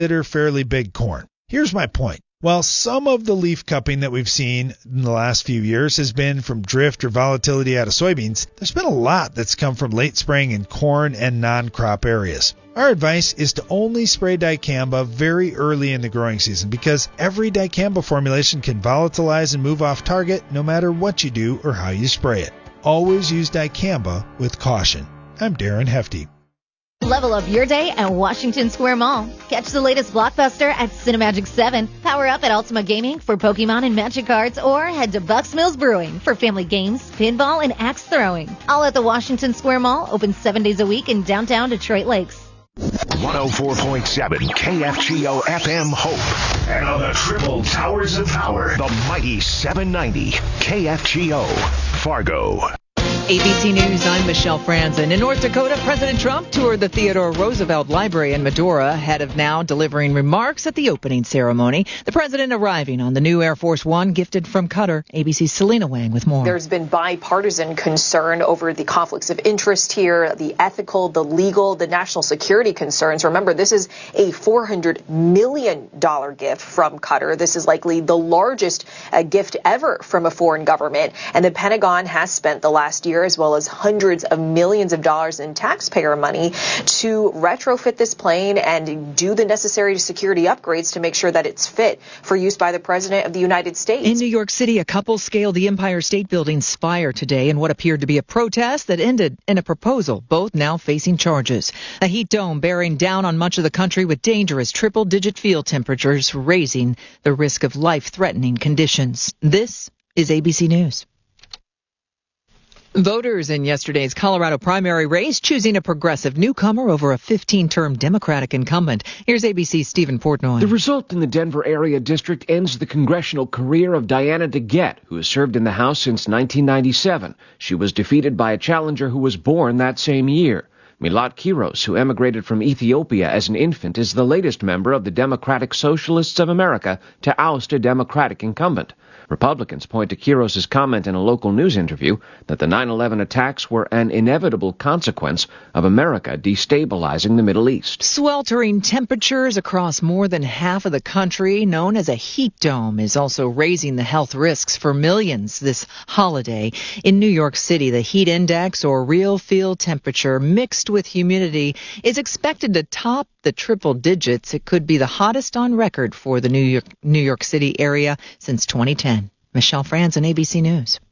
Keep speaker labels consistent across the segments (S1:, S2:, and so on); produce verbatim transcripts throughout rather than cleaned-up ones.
S1: consider fairly big corn. Here's my point. While some of the leaf cupping that we've seen in the last few years has been from drift or volatility out of soybeans, there's been a lot that's come from late spraying in corn and non-crop areas. Our advice is to only spray dicamba very early in the growing season because every dicamba formulation can volatilize and move off target no matter what you do or how you spray it. Always use dicamba with caution. I'm Darren Hefty.
S2: Level up your day at Washington Square Mall. Catch the latest blockbuster at Cinemagic seven. Power up at Ultima Gaming for Pokemon and Magic cards, or head to Bucks Mills Brewing for family games, pinball, and axe throwing. All at the Washington Square Mall, open seven days a week in downtown Detroit Lakes.
S3: one oh four point seven K F G O F M Hope. And on the triple towers of power, the mighty seven ninety K F G O Fargo.
S4: A B C News, I'm Michelle Franzen. In North Dakota, President Trump toured the Theodore Roosevelt Library in Medora ahead of now delivering remarks at the opening ceremony. The president arriving on the new Air Force One gifted from Qatar. A B C's Selena Wang with more.
S5: There's been bipartisan concern over the conflicts of interest here, the ethical, the legal, the national security concerns. Remember, this is a four hundred million dollars gift from Qatar. This is likely the largest uh, gift ever from a foreign government. And the Pentagon has spent the last year as well as hundreds of millions of dollars in taxpayer money to retrofit this plane and do the necessary security upgrades to make sure that it's fit for use by the President of the United States.
S4: In New York City, a couple scaled the Empire State Building's spire today in what appeared to be a protest that ended in a proposal, both now facing charges. A heat dome bearing down on much of the country with dangerous triple-digit field temperatures, raising the risk of life-threatening conditions. This is A B C News. Voters in yesterday's Colorado primary race choosing a progressive newcomer over a fifteen-term Democratic incumbent. Here's A B C's Stephen Portnoy.
S6: The result in the Denver area district ends the congressional career of Diana DeGette, who has served in the House since nineteen ninety-seven. She was defeated by a challenger who was born that same year. Milat Kiros, who emigrated from Ethiopia as an infant, is the latest member of the Democratic Socialists of America to oust a Democratic incumbent. Republicans point to Kiros' comment in a local news interview that the nine eleven attacks were an inevitable consequence of America destabilizing the Middle East.
S4: Sweltering temperatures across more than half of the country, known as a heat dome, is also raising the health risks for millions this holiday. In New York City, the heat index, or real field temperature mixed with humidity, is expected to top the triple digits. It could be the hottest on record for the New York, New York City area since twenty ten. Michelle Franzen, A B C News.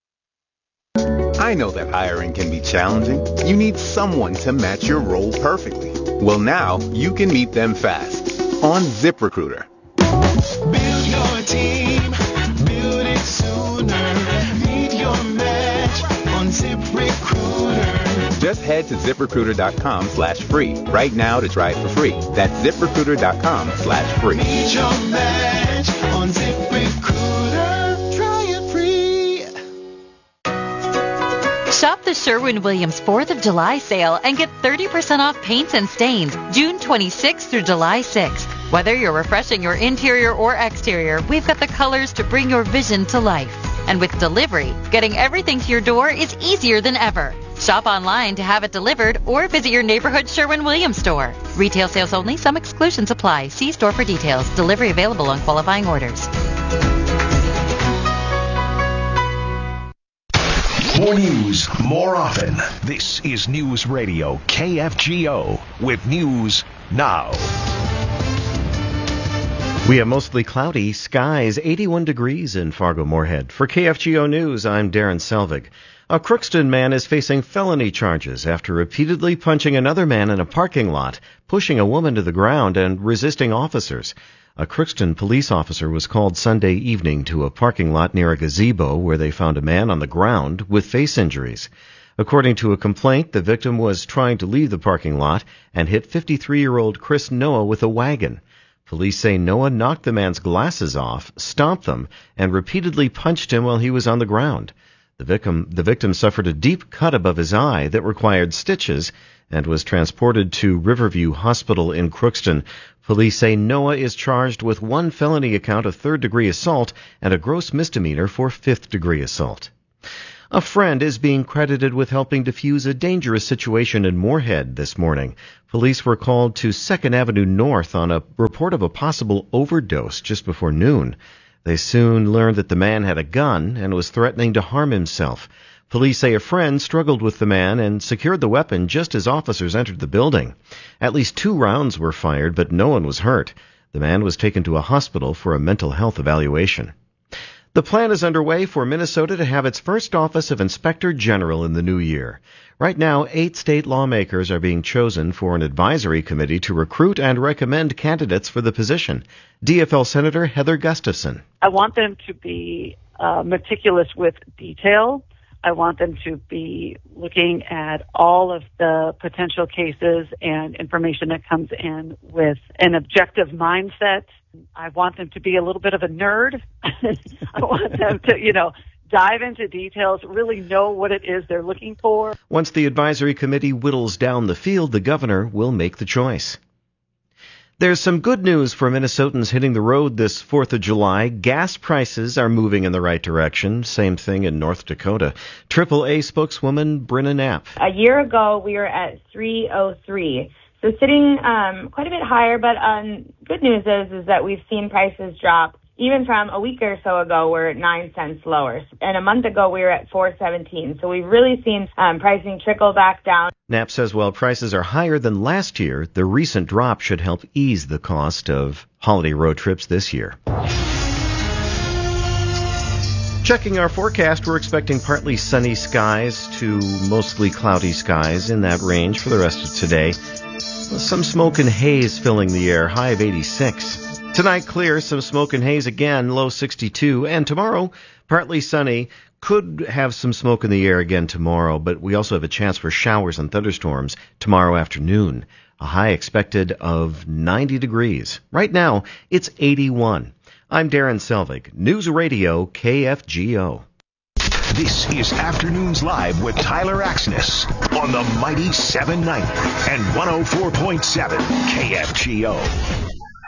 S7: I know that hiring can be challenging. You need someone to match your role perfectly. Well, now you can meet them fast on ZipRecruiter.
S8: Build your team, build it sooner. Meet your match on ZipRecruiter.
S7: Just head to ZipRecruiter.com slash free right now to try it for free. That's ZipRecruiter.com slash free.
S8: Meet your match on ZipRecruiter. Try it free.
S9: Shop the Sherwin-Williams fourth of July sale and get thirty percent off paints and stains June twenty-sixth through July sixth. Whether you're refreshing your interior or exterior, we've got the colors to bring your vision to life. And with delivery, getting everything to your door is easier than ever. Shop online to have it delivered or visit your neighborhood Sherwin-Williams store. Retail sales only. Some exclusions apply. See store for details. Delivery available on qualifying orders.
S3: More news, more often. This is News Radio K F G O with news now.
S10: We have mostly cloudy skies, eighty-one degrees in Fargo-Moorhead. For K F G O News, I'm Darren Selvig. A Crookston man is facing felony charges after repeatedly punching another man in a parking lot, pushing a woman to the ground, and resisting officers. A Crookston police officer was called Sunday evening to a parking lot near a gazebo where they found a man on the ground with face injuries. According to a complaint, the victim was trying to leave the parking lot and hit fifty-three-year-old Chris Noah with a wagon. Police say Noah knocked the man's glasses off, stomped them, and repeatedly punched him while he was on the ground. The victim, the victim suffered a deep cut above his eye that required stitches and was transported to Riverview Hospital in Crookston. Police say Noah is charged with one felony account of third-degree assault and a gross misdemeanor for fifth-degree assault. A friend is being credited with helping defuse a dangerous situation in Moorhead this morning. Police were called to second Avenue North on a report of a possible overdose just before noon. They soon learned that the man had a gun and was threatening to harm himself. Police say a friend struggled with the man and secured the weapon just as officers entered the building. At least two rounds were fired, but no one was hurt. The man was taken to a hospital for a mental health evaluation. The plan is underway for Minnesota to have its first office of Inspector General in the new year. Right now, eight state lawmakers are being chosen for an advisory committee to recruit and recommend candidates for the position. D F L Senator Heather Gustafson.
S11: I want them to be uh, meticulous with detail. I want them to be looking at all of the potential cases and information that comes in with an objective mindset. I want them to be a little bit of a nerd. I want them to, you know, dive into details, really know what it is they're looking for.
S10: Once the advisory committee whittles down the field, the governor will make the choice. There's some good news for Minnesotans hitting the road this fourth of July. Gas prices are moving in the right direction. Same thing in North Dakota. triple A spokeswoman Brenna Knapp.
S12: A year ago, we were at three oh three. So sitting um, quite a bit higher, but um, good news is is that we've seen prices drop. Even from a week or so ago, we're at nine cents lower. And a month ago, we were at four seventeen. So we've really seen um, pricing trickle back down.
S10: Knapp says while prices are higher than last year, the recent drop should help ease the cost of holiday road trips this year. Checking our forecast, we're expecting partly sunny skies to mostly cloudy skies in that range for the rest of today. Some smoke and haze filling the air, high of eighty-six. Tonight, clear, some smoke and haze again, low sixty-two. And tomorrow, partly sunny. Could have some smoke in the air again tomorrow, but we also have a chance for showers and thunderstorms tomorrow afternoon. A high expected of ninety degrees. Right now, it's eighty-one. I'm Darren Selvig, News Radio K F G O.
S3: This is Afternoons Live with Tyler Axness on the Mighty seven ninety and one oh four point seven K F G O.